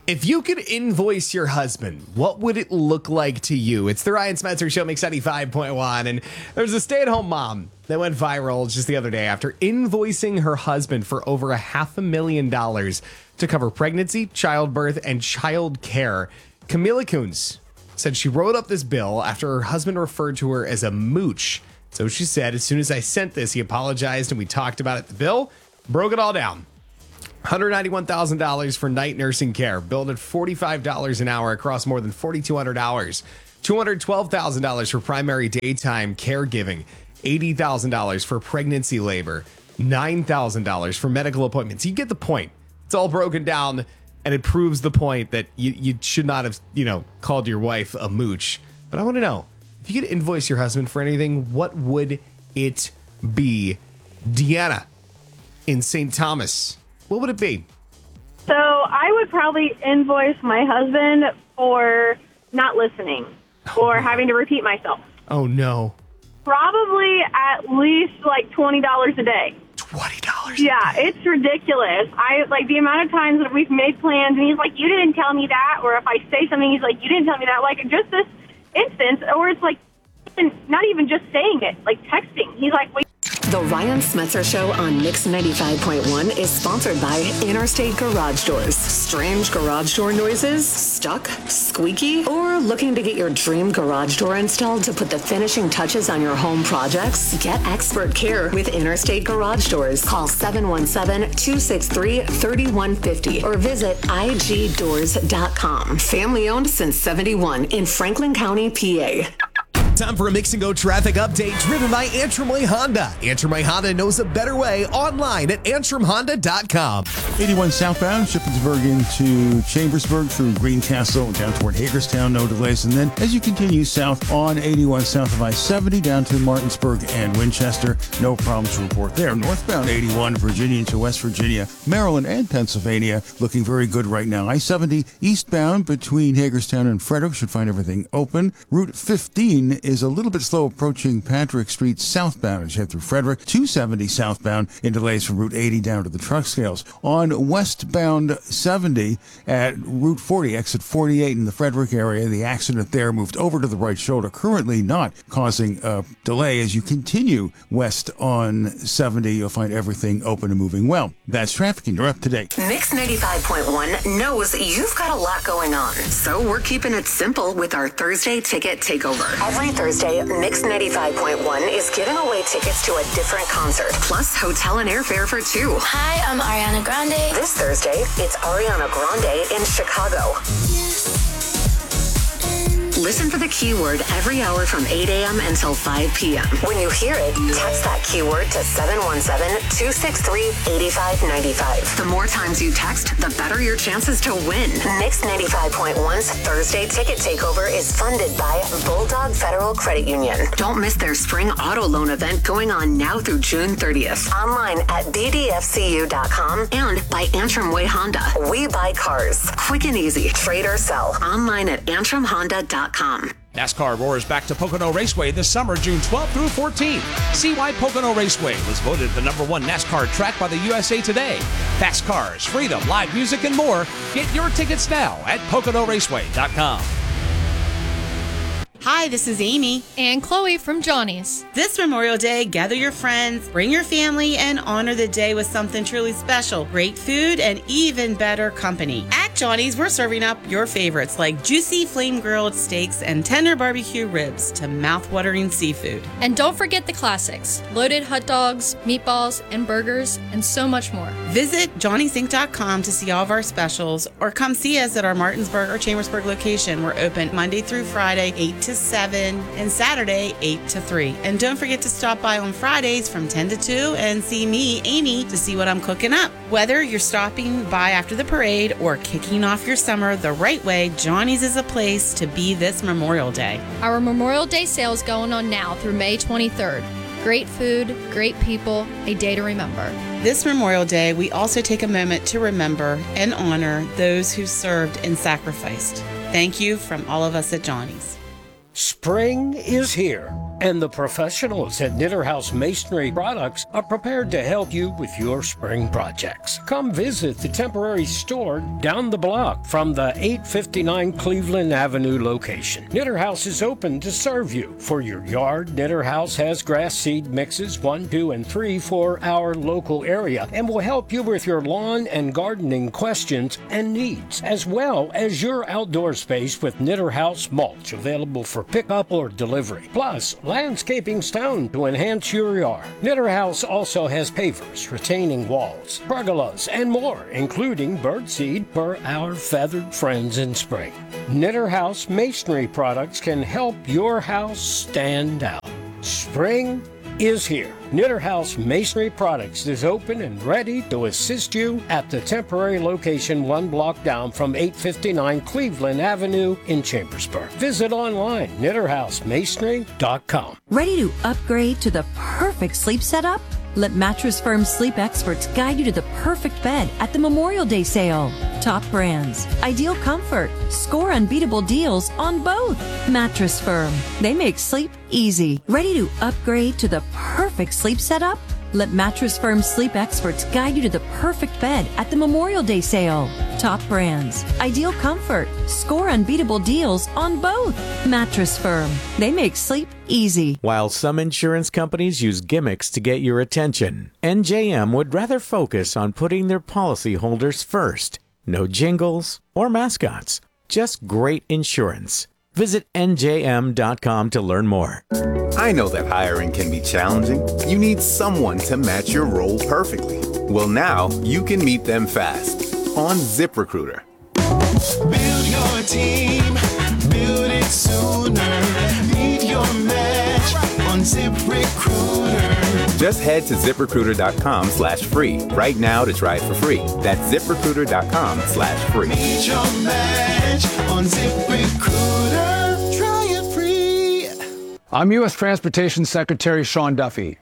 If you could invoice your husband, what would it look like to you? It's the Ryan Spencer Show, Mix 95.1. And there's a stay-at-home mom that went viral just the other day after invoicing her husband for over $500,000 to cover pregnancy, childbirth, and child care. Camila Coons said she wrote up this bill after her husband referred to her as a mooch. So she said, as soon as I sent this, he apologized and we talked about it. The bill broke it all down. $191,000 for night nursing care, billed at $45 an hour across more than 4,200 hours. $212,000 for primary daytime caregiving. $80,000 for pregnancy labor. $9,000 for medical appointments. You get the point. It's all broken down, and it proves the point that you should not have, called your wife a mooch. But I want to know, if you could invoice your husband for anything, what would it be? Deanna in St. Thomas. What would it be? So I would probably invoice my husband for not listening or having to repeat myself. Oh, no. Probably at least like $20 a day. $20? Yeah, it's ridiculous. I like the amount of times that we've made plans and he's like, you didn't tell me that. Or if I say something, he's like, you didn't tell me that. Like just this instance, or it's like not even just saying it, like texting. He's like, wait. The Ryan Spencer Show on Mix 95.1 is sponsored by Interstate Garage Doors. Strange garage door noises? Stuck? Squeaky? Or looking to get your dream garage door installed to put the finishing touches on your home projects? Get expert care with Interstate Garage Doors. Call 717-263-3150 or visit igdoors.com. Family owned since 71 in Franklin County, PA. Time for a Mix and Go traffic update driven by Antrim Way Honda. Antrim Way Honda knows a better way online at antrimhonda.com. 81 southbound, Shippensburg into Chambersburg through Greencastle down toward Hagerstown, no delays. And then as you continue south on 81 south of I-70 down to Martinsburg and Winchester, no problems to report there. Northbound 81, Virginia into West Virginia, Maryland and Pennsylvania looking very good right now. I-70 eastbound between Hagerstown and Frederick should find everything open. Route 15 is a little bit slow approaching Patrick Street southbound as you head through Frederick. 270 southbound in delays from Route 80 down to the truck scales. On westbound 70 at Route 40, exit 48 in the Frederick area, the accident there moved over to the right shoulder, currently not causing a delay. As you continue west on 70, you'll find everything open and moving well. That's traffic, and you're up to date. Mix 95.1 knows you've got a lot going on, so we're keeping it simple with our Thursday Ticket Takeover. Every Thursday, Mix 95.1 is giving away tickets to a different concert, plus hotel and airfare for two. Hi, I'm Ariana Grande. This Thursday, it's Ariana Grande in Chicago. Listen for the keyword every hour from 8 a.m. until 5 p.m. When you hear it, text that keyword to 717-263-8595. The more times you text, the better your chances to win. Mix 95.1's Thursday Ticket Takeover is funded by Bulldog Federal Credit Union. Don't miss their spring auto loan event going on now through June 30th. Online at bdfcu.com and by Antrim Way Honda. We buy cars. Quick and easy. Trade or sell. Online at antrimhonda.com. NASCAR roars back to Pocono Raceway this summer, June 12th through 14th. See why Pocono Raceway was voted the #1 NASCAR track by the USA Today. Fast cars, freedom, live music, and more. Get your tickets now at PoconoRaceway.com. Hi, this is Amy and Chloe from Johnny's. This Memorial Day, gather your friends, bring your family, and honor the day with something truly special. Great food and even better company. At Johnny's, we're serving up your favorites like juicy flame-grilled steaks and tender barbecue ribs to mouth-watering seafood. And don't forget the classics, loaded hot dogs, meatballs, and burgers, and so much more. Visit Johnny'sInc.com to see all of our specials, or come see us at our Martinsburg or Chambersburg location. We're open Monday through Friday, 8 to 7, and Saturday, 8 to 3. And don't forget to stop by on Fridays from 10 to 2 and see me, Amy, to see what I'm cooking up. Whether you're stopping by after the parade or kicking off your summer the right way, Johnny's is a place to be this Memorial Day. Our Memorial Day sale is going on now through May 23rd. Great food, great people, a day to remember. This Memorial Day, we also take a moment to remember and honor those who served and sacrificed. Thank you from all of us at Johnny's. Spring is here, And the professionals at Knitter House Masonry Products are prepared to help you with your spring projects. Come visit the temporary store down the block from the 859 Cleveland Avenue location. Knitter House is open to serve you. For your yard, Knitter House has grass seed mixes 1, 2, and 3 for our local area and will help you with your lawn and gardening questions and needs, as well as your outdoor space with Knitter House mulch available for pickup or delivery. Plus, landscaping stone to enhance your yard. Knitter House also has pavers, retaining walls, pergolas, and more, including birdseed for our feathered friends in spring. Knitter House Masonry Products can help your house stand out. Spring is here. Knitter House Masonry Products is open and ready to assist you at the temporary location 1 block down from 859 Cleveland Avenue in Chambersburg. Visit online, knitterhousemasonry.com. Ready to upgrade to the perfect sleep setup? Let Mattress Firm sleep experts guide you to the perfect bed at the Memorial Day sale. Top brands, ideal comfort, score unbeatable deals on both. Mattress Firm, they make sleep easy. Ready to upgrade to the perfect sleep setup? Let Mattress Firm sleep experts guide you to the perfect bed at the Memorial Day sale. Top brands, ideal comfort, score unbeatable deals on both. Mattress Firm, they make sleep easy. While some insurance companies use gimmicks to get your attention, NJM would rather focus on putting their policyholders first. No jingles or mascots, just great insurance. Visit NJM.com to learn more. I know that hiring can be challenging. You need someone to match your role perfectly. Well, now you can meet them fast on ZipRecruiter. Build your team, build it sooner. Meet your match on ZipRecruiter. Just head to ZipRecruiter.com/free right now to try it for free. That's ZipRecruiter.com/free. Meet your match on ZipRecruiter. Try it free. I'm U.S. Transportation Secretary Sean Duffy.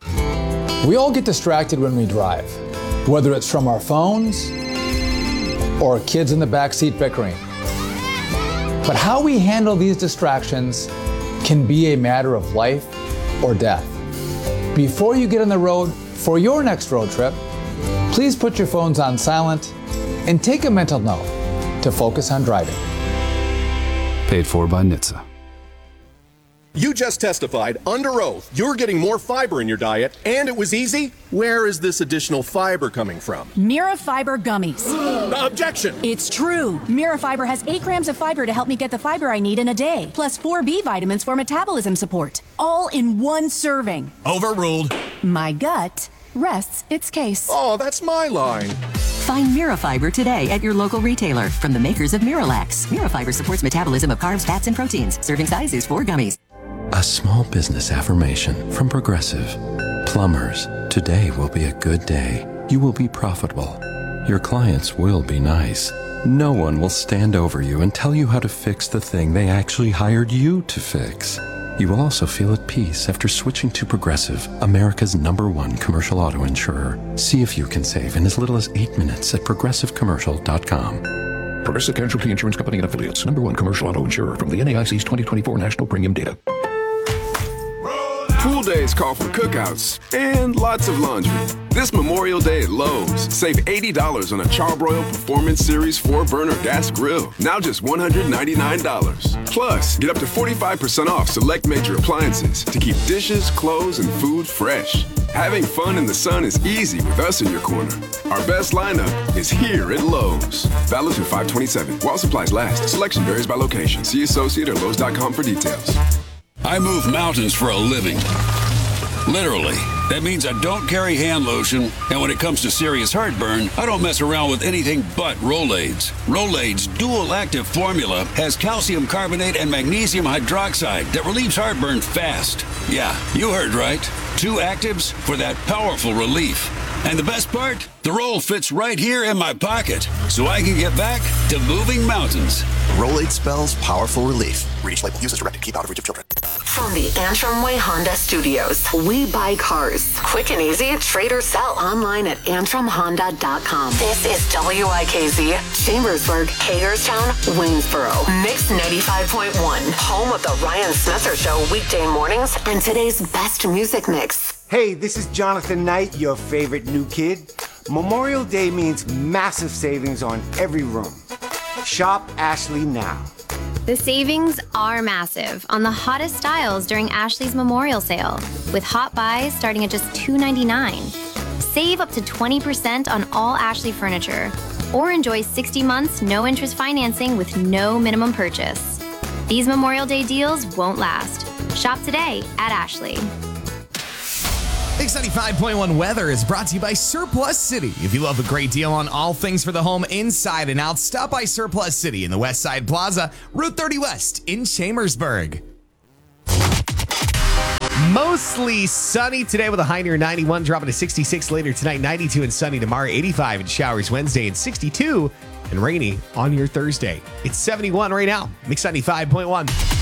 We all get distracted when we drive, whether it's from our phones or kids in the backseat bickering. But how we handle these distractions can be a matter of life or death. Before you get on the road for your next road trip, please put your phones on silent and take a mental note to focus on driving. Paid for by NHTSA. You just testified under oath you're getting more fiber in your diet, and it was easy. Where is this additional fiber coming from? Mirafiber gummies. Objection! It's true. Mirafiber has 8 grams of fiber to help me get the fiber I need in a day, plus 4 B vitamins for metabolism support, all in one serving. Overruled. My gut rests its case. Oh, that's my line. Find Mirafiber today at your local retailer from the makers of Miralax. Mirafiber supports metabolism of carbs, fats, and proteins. Serving size is 4 gummies. A small business affirmation from Progressive. Plumbers, today will be a good day. You will be profitable. Your clients will be nice. No one will stand over you and tell you how to fix the thing they actually hired you to fix. You will also feel at peace after switching to Progressive, America's #1 commercial auto insurer. See if you can save in as little as 8 minutes at progressivecommercial.com. Progressive Casualty Insurance Company and Affiliates, #1 commercial auto insurer from the NAIC's 2024 National Premium Data. Pool days call for cookouts and lots of laundry. This Memorial Day at Lowe's, save $80 on a Charbroil Performance Series 4-burner gas grill, now just $199. Plus, get up to 45% off select major appliances to keep dishes, clothes, and food fresh. Having fun in the sun is easy with us in your corner. Our best lineup is here at Lowe's. Valid through 5/27. While supplies last. Selection varies by location. See associate or Lowe's.com for details. I move mountains for a living. Literally. That means I don't carry hand lotion, and when it comes to serious heartburn, I don't mess around with anything but Rolaids. Rolaids' dual-active formula has calcium carbonate and magnesium hydroxide that relieves heartburn fast. Yeah, you heard right. 2 actives for that powerful relief. And the best part? The roll fits right here in my pocket, so I can get back to moving mountains. Rolade spells powerful relief. Read each label. Use as directed. Keep out of reach of children. From the Antrim Way Honda Studios, we buy cars. Quick and easy, trade or sell online at antrimhonda.com. This is WIKZ, Chambersburg, Hagerstown, Waynesboro. Mix 95.1, home of the Ryan Smetzer Show weekday mornings and today's best music mix. Hey, this is Jonathan Knight, your favorite new kid. Memorial Day means massive savings on every room. Shop Ashley now. The savings are massive on the hottest styles during Ashley's Memorial Sale, with hot buys starting at just $2.99. Save up to 20% on all Ashley furniture, or enjoy 60 months no-interest financing with no minimum purchase. These Memorial Day deals won't last. Shop today at Ashley. Mix 95.1 weather is brought to you by Surplus City. If you love a great deal on all things for the home inside and out, stop by Surplus City in the West Side Plaza, Route 30 West in Chambersburg. Mostly sunny today with a high near 91, dropping to 66 later tonight, 92 and sunny tomorrow, 85 and showers Wednesday, and 62 and rainy on your Thursday. It's 71 right now. Mix 95.1.